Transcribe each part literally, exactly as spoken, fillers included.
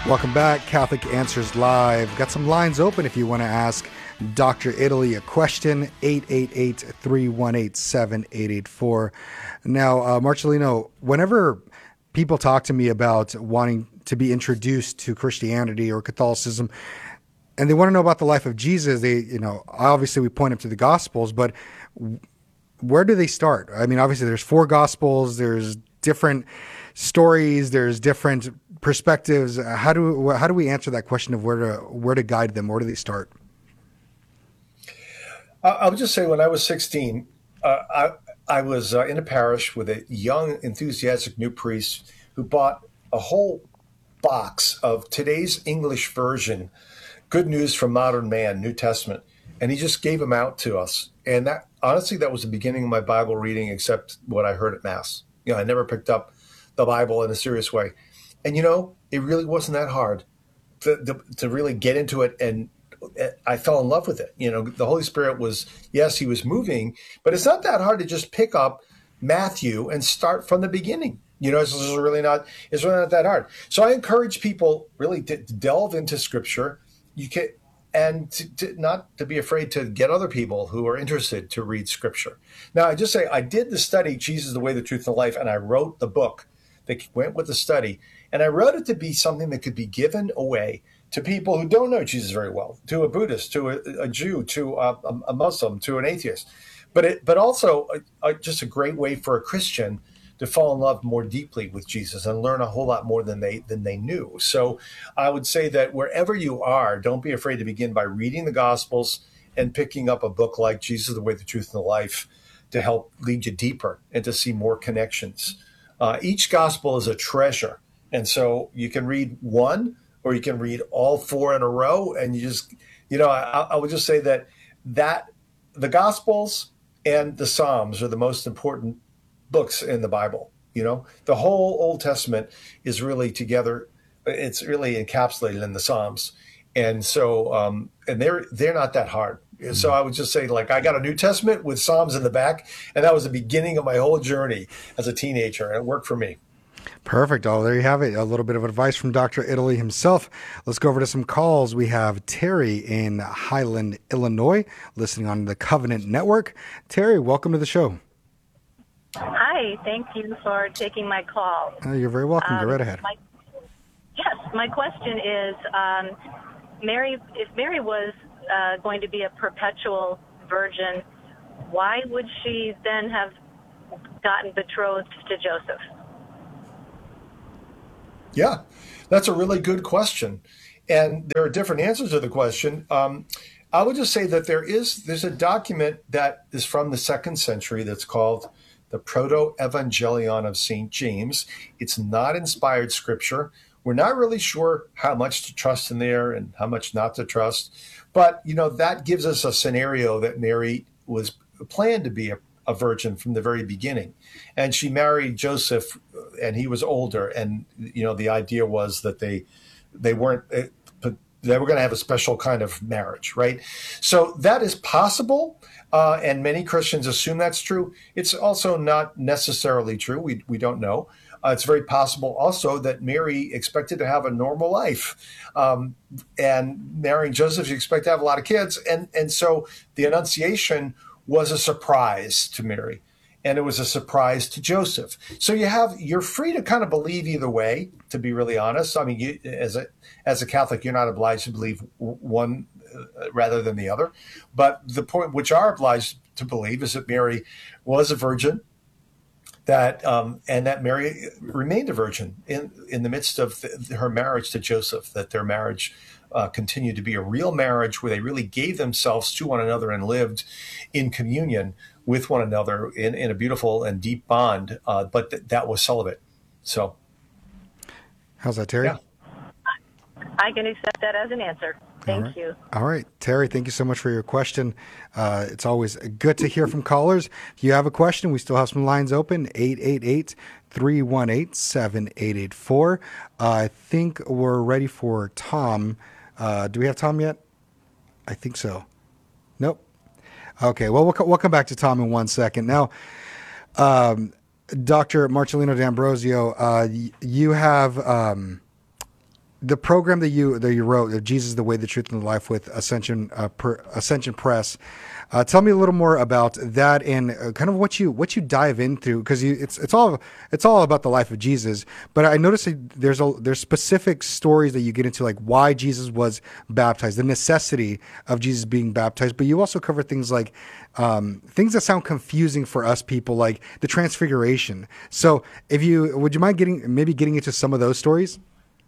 Welcome back, Catholic Answers Live. Got some lines open if you want to ask Doctor Italy a question, eight eight eight, three one eight, seven eight eight four. Now, uh, Marcellino, whenever people talk to me about wanting to be introduced to Christianity or Catholicism, and they want to know about the life of Jesus, they, you know, obviously we point them to the Gospels, but where do they start? I mean, obviously there's four Gospels, there's different stories, there's different perspectives. How do how do we answer that question of where to where to guide them? Where do they start? I would just say when I was sixteen, uh, I I was uh, in a parish with a young, enthusiastic new priest who bought a whole box of today's English version, Good News from Modern Man, New Testament, and he just gave them out to us. And that honestly, that was the beginning of my Bible reading, except what I heard at Mass. You know, I never picked up the Bible in a serious way. And, you know, it really wasn't that hard to, to, to really get into it. And I fell in love with it. You know, the Holy Spirit was, yes, he was moving, but it's not that hard to just pick up Matthew and start from the beginning. You know, it's really not, it's really not that hard. So I encourage people really to, to delve into Scripture. You can, and to, to not to be afraid to get other people who are interested to read Scripture. Now, I just say I did the study, Jesus, the Way, the Truth, and the Life, and I wrote the book that went with the study. And I wrote it to be something that could be given away to people who don't know Jesus very well, to a Buddhist, to a, a Jew, to a, a Muslim, to an atheist. But it, but also a, a, just a great way for a Christian to fall in love more deeply with Jesus and learn a whole lot more than they than they knew. So I would say that wherever you are, don't be afraid to begin by reading the Gospels and picking up a book like Jesus, the Way, the Truth, and the Life to help lead you deeper and to see more connections. Uh, each Gospel is a treasure. And so you can read one or you can read all four in a row. And you just, you know, I, I would just say that that the Gospels and the Psalms are the most important books in the Bible. You know, the whole Old Testament is really together. It's really encapsulated in the Psalms. And so, um, and they're, they're not that hard. Mm-hmm. So I would just say, like, I got a New Testament with Psalms in the back, and that was the beginning of my whole journey as a teenager. And it worked for me. Perfect. Oh, there you have it. A little bit of advice from Doctor Italy himself. Let's go over to some calls. We have Terry in Highland, Illinois, listening on the Covenant Network. Terry, welcome to the show. Hi. Thank you for taking my call. Uh, you're very welcome. Um, Go right ahead. My, yes. My question is, um, Mary, if Mary was uh, going to be a perpetual virgin, why would she then have gotten betrothed to Joseph? Yeah, that's a really good question. And there are different answers to the question. Um, I would just say that there is, there's a document that is from the second century that's called the Proto-Evangelion of Saint James. It's not inspired scripture. We're not really sure how much to trust in there and how much not to trust. But, you know, that gives us a scenario that Mary was planned to be a a virgin from the very beginning. And she married Joseph, and he was older. And, you know, the idea was that they they weren't, they were going to have a special kind of marriage, right? So that is possible. Uh, and many Christians assume that's true. It's also not necessarily true. We, we don't know. Uh, it's very possible also that Mary expected to have a normal life. Um, and marrying Joseph, she expected to have a lot of kids. And, and so the Annunciation was a surprise to Mary, and it was a surprise to Joseph. So you have, you're free to kind of believe either way, to be really honest. I mean, you, as a as a Catholic, you're not obliged to believe one uh, rather than the other. But the point which are obliged to believe is that Mary was a virgin, that um, and that Mary remained a virgin in in the midst of the, her marriage to Joseph. That their marriage Uh, continued to be a real marriage where they really gave themselves to one another and lived in communion with one another in, in a beautiful and deep bond, uh, but th- that was celibate. So, how's that, Terry? Yeah. I can accept that as an answer. Thank All right. you. All right, Terry, thank you so much for your question. Uh, it's always good to hear from callers. If you have a question, we still have some lines open, eight eight eight, three one eight, seven eight eight four. Uh, I think we're ready for Tom. Uh, do we have Tom yet? I think so. Nope. Okay, well, we'll, co- we'll come back to Tom in one second. Now, um, Doctor Marcellino D'Ambrosio, uh, y- you have um, the program that you that you wrote, uh, Jesus, the Way, the Truth, and the Life, with Ascension uh, per, Ascension Press. Uh, tell me a little more about that and uh, kind of what you what you dive into, because it's it's all it's all about the life of Jesus. But I noticed that there's a there's specific stories that you get into, like why Jesus was baptized, the necessity of Jesus being baptized. But you also cover things like um, things that sound confusing for us people, like the Transfiguration. So, if you would you mind getting maybe getting into some of those stories?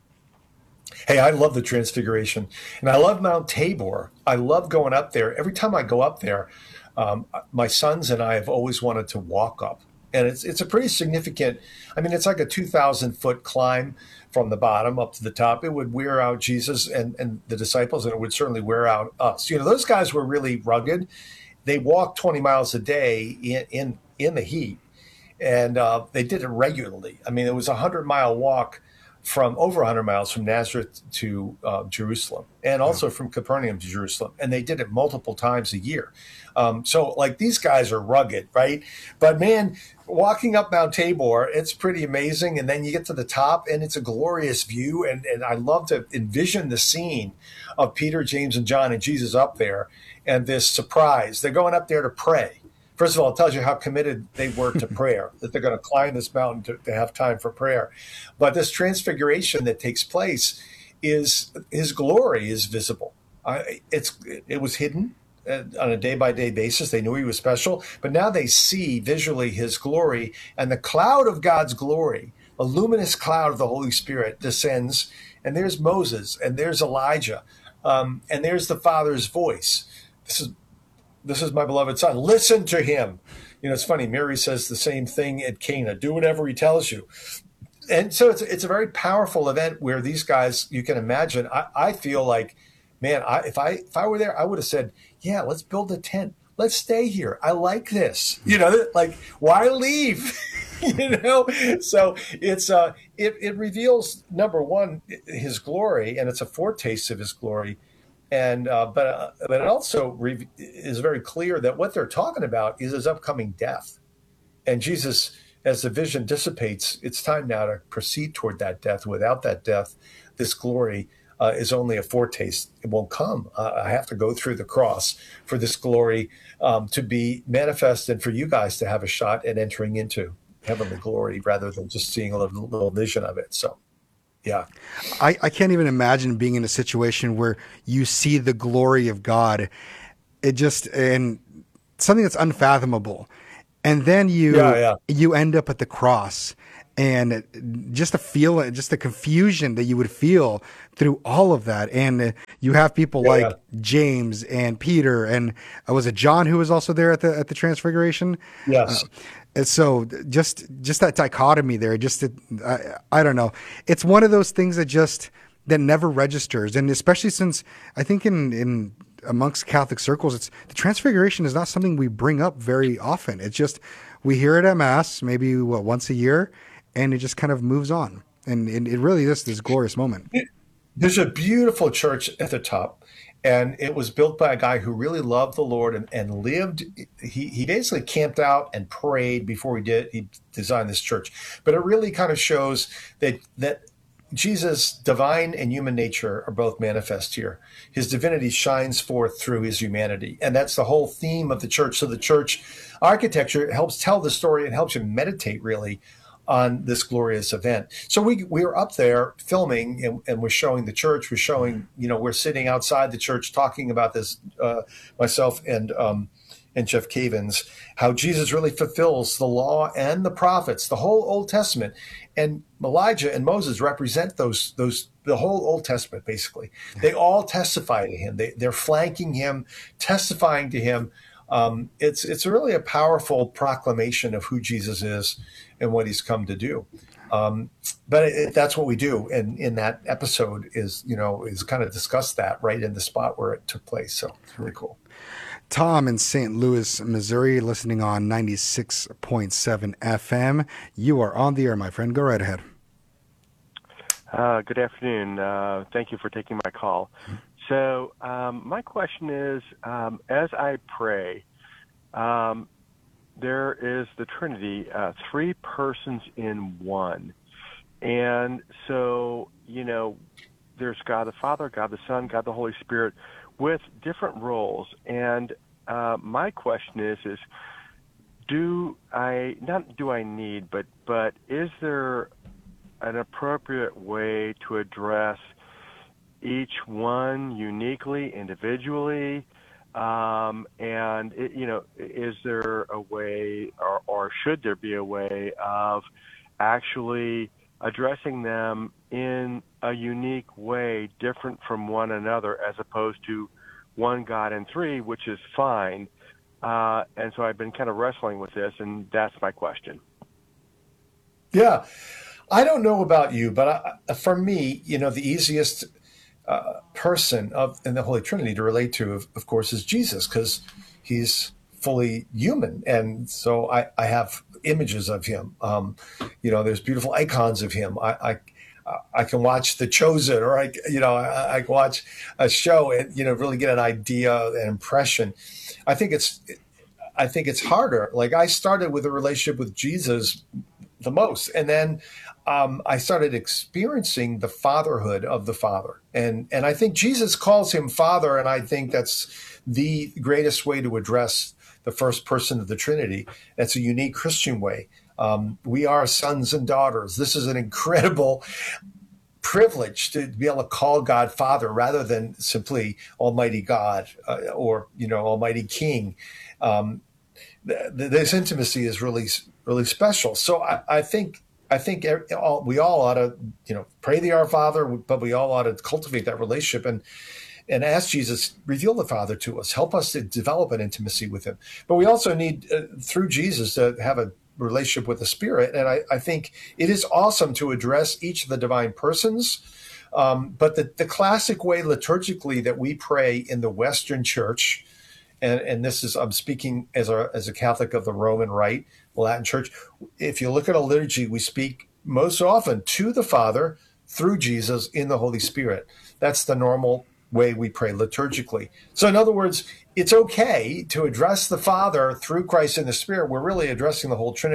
Hey, I love the Transfiguration, and I love Mount Tabor. I love going up there. Every time I go up there, um, my sons and I have always wanted to walk up, and it's it's a pretty significant. I mean, it's like a two thousand foot climb from the bottom up to the top. It would wear out Jesus and and the disciples, and it would certainly wear out us. You know, those guys were really rugged. They walked twenty miles a day in in, in the heat, and uh, they did it regularly. I mean, it was a hundred mile walk from over one hundred miles from Nazareth to uh, Jerusalem, and also from Capernaum to Jerusalem. And they did it multiple times a year. Um, so like these guys are rugged, right? But man, walking up Mount Tabor, it's pretty amazing. And then you get to the top and it's a glorious view. And, and I love to envision the scene of Peter, James, and John and Jesus up there, and this surprise. They're going up there to pray. First of all, it tells you how committed they were to prayer, that they're going to climb this mountain to, to have time for prayer. But this transfiguration that takes place is his glory is visible. Uh, it's it was hidden uh, on a day-by-day basis. They knew he was special, but now they see visually his glory, and the cloud of God's glory, a luminous cloud of the Holy Spirit, descends, and there's Moses, and there's Elijah, um, and there's the Father's voice. This is This is my beloved son. Listen to him. You know, it's funny. Mary says the same thing at Cana. Do whatever he tells you. And so it's it's a very powerful event where these guys, you can imagine, I, I feel like, man, I, if I if I were there, I would have said, yeah, let's build a tent. Let's stay here. I like this. You know, like, why leave? You know, so it's uh, it it reveals, number one, his glory, and it's a foretaste of his glory. And uh, but uh, but it also re- is very clear that what they're talking about is his upcoming death. And Jesus, as the vision dissipates, it's time now to proceed toward that death. Without that death, this glory uh, is only a foretaste. It won't come. Uh, I have to go through the cross for this glory um, to be manifest, and for you guys to have a shot at entering into heavenly glory rather than just seeing a little, little vision of it. So. Yeah. I, I can't even imagine being in a situation where you see the glory of God. It just, and something that's unfathomable. And then you, yeah, yeah. you end up at the cross, and just the feel, just the confusion that you would feel through all of that. And you have people yeah, like yeah. James and Peter, and uh, was it John who was also there at the, at the Transfiguration? Yes. Uh, And so just just that dichotomy there, just to, I, I don't know. It's one of those things that just that never registers, and especially since I think in in amongst Catholic circles, it's the Transfiguration is not something we bring up very often. It's just we hear it at Mass, maybe what, once a year, and it just kind of moves on. And, and it really is this glorious moment. There's a beautiful church at the top. And it was built by a guy who really loved the Lord and, and lived. He, he basically camped out and prayed before he did. He designed this church. But it really kind of shows that that Jesus' divine and human nature are both manifest here. His divinity shines forth through his humanity. And that's the whole theme of the church. So the church architecture helps tell the story and helps you meditate really on this glorious event. So we we were up there filming, and, and we're showing the church. We're showing, you know, we're sitting outside the church talking about this, uh, myself and um, and Jeff Cavins, how Jesus really fulfills the law and the prophets, the whole Old Testament. And Elijah and Moses represent those those the whole Old Testament, basically. They all testify to him. They, they're flanking him, testifying to him. Um, it's it's really a powerful proclamation of who Jesus is and what he's come to do. Um, but it, that's what we do. And in that episode is, you know, is kind of discuss that right in the spot where it took place. So it's really cool. Tom in Saint Louis, Missouri, listening on ninety-six point seven F M. You are on the air, my friend. Go right ahead. Uh, good afternoon. Uh, thank you for taking my call. So um, my question is, um, as I pray, um, there is the Trinity, uh, three persons in one. And so, you know, there's God the Father, God the Son, God the Holy Spirit, with different roles. And uh, my question is, is do I not do I need, but but is there an appropriate way to address each one uniquely, individually? Um, and, it, you know, is there a way, or, or should there be a way of actually addressing them in a unique way, different from one another, as opposed to one God in three, which is fine. Uh, and so I've been kind of wrestling with this, and that's my question. Yeah. I don't know about you, but I, for me, you know, the easiest uh, person of in the Holy Trinity to relate to, of, of course, is Jesus, because he's fully human. And so I, I have images of him. Um, you know, there's beautiful icons of him. I, I I can watch The Chosen, or I, you know, I, I can watch a show and, you know, really get an idea, an impression. I think it's, I think it's harder. Like, I started with a relationship with Jesus the most, and then um, I started experiencing the fatherhood of the Father, and and I think Jesus calls him Father, and I think that's the greatest way to address the first person of the Trinity. That's a unique Christian way. Um, we are sons and daughters. This is an incredible privilege to be able to call God Father rather than simply Almighty God uh, or, you know, Almighty King. Um, th- th- this intimacy is really, really special. So I, I think, I think every, all, we all ought to, you know, pray the Our Father, but we all ought to cultivate that relationship and and ask Jesus, reveal the Father to us, help us to develop an intimacy with him. But we also need, uh, through Jesus, to have a relationship with the Spirit. And I, I think it is awesome to address each of the divine persons. Um, but the, the classic way liturgically that we pray in the Western Church, and, and this is, I'm speaking as a, as a Catholic of the Roman Rite, Latin Church, if you look at a liturgy, we speak most often to the Father through Jesus in the Holy Spirit. That's the normal way we pray liturgically. So in other words, it's okay to address the Father through Christ in the Spirit. We're really addressing the whole Trinity.